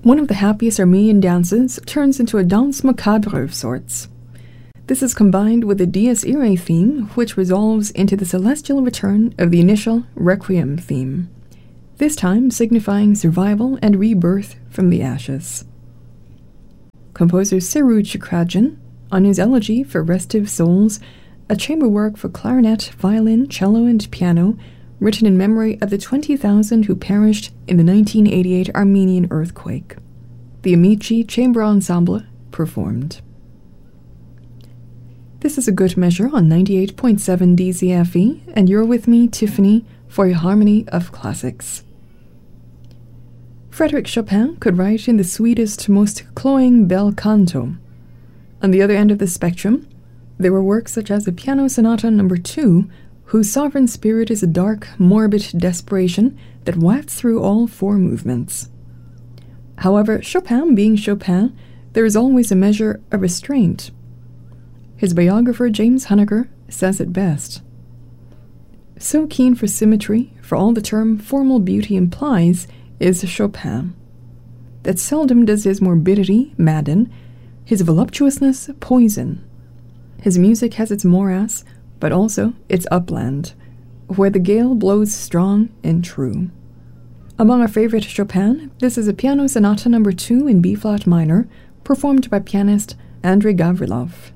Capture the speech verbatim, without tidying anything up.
One of the happiest Armenian dances turns into a danse macabre of sorts. This is combined with the Dies Irae theme, which resolves into the celestial return of the initial Requiem theme, this time signifying survival and rebirth from the ashes. Composer Seru Chukrajan, on his elegy for restive souls, a chamber work for clarinet, violin, cello, and piano, written in memory of the twenty thousand who perished in the nineteen eighty-eight Armenian earthquake. The Amici Chamber Ensemble performed. This is A Good Measure on ninety-eight point seven D Z F E, and you're with me, Tiffany, for a harmony of classics. Frédéric Chopin could write in the sweetest, most cloying bel canto. On the other end of the spectrum, there were works such as the Piano Sonata Number two, whose sovereign spirit is a dark, morbid desperation that wafts through all four movements. However, Chopin being Chopin, there is always a measure of restraint. His biographer James Huneker says it best. So keen for symmetry, for all the term formal beauty implies, is Chopin, that seldom does his morbidity madden, his voluptuousness poison. His music has its morass, but also its upland, where the gale blows strong and true. Among our favorite Chopin, this is a Piano Sonata Number two in B-flat minor, performed by pianist Andrei Gavrilov.